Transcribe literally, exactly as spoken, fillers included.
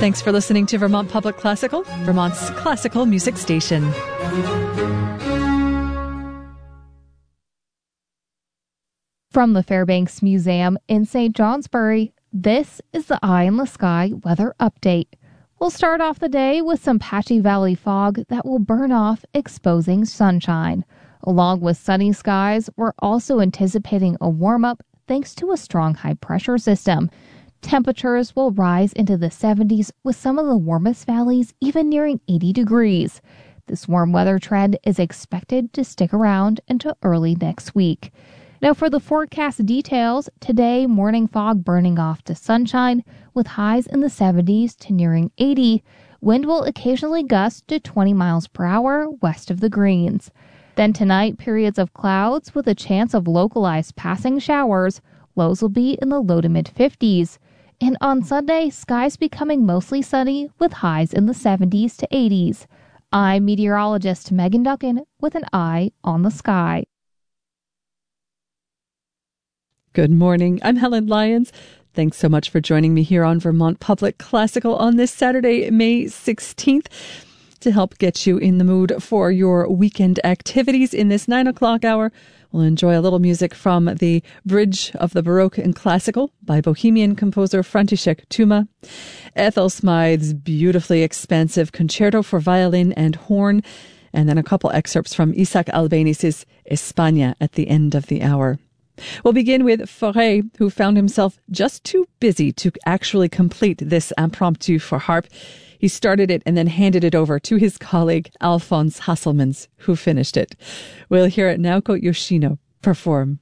Thanks for listening to Vermont Public Classical, Vermont's classical music station. From the Fairbanks Museum in Saint Johnsbury, this is the Eye in the Sky weather update. We'll start off the day with some patchy valley fog that will burn off, exposing sunshine. Along with sunny skies, we're also anticipating a warm-up thanks to a strong high-pressure system. Temperatures will rise into the seventies, with some of the warmest valleys even nearing eighty degrees. This warm weather trend is expected to stick around until early next week. Now for the forecast details, today morning fog burning off to sunshine with highs in the seventies to nearing eighty. Wind will occasionally gust to twenty miles per hour west of the Greens. Then tonight, periods of clouds with a chance of localized passing showers. Lows will be in the low to mid fifties. And on Sunday, skies becoming mostly sunny with highs in the seventies to eighties. I'm meteorologist Megan Duncan with an eye on the sky. Good morning. I'm Helen Lyons. Thanks so much for joining me here on Vermont Public Classical on this Saturday, May sixteenth, to help get you in the mood for your weekend activities. In this nine o'clock hour, we'll enjoy a little music from the Bridge of the Baroque and Classical by Bohemian composer František Tuma, Ethel Smythe's beautifully expansive concerto for violin and horn, and then a couple excerpts from Isaac Albéniz's España at the end of the hour. We'll begin with Fauré, who found himself just too busy to actually complete this impromptu for harp. He started it and then handed it over to his colleague Alphonse Hasselmans, who finished it. We'll hear Naoko Yoshino perform.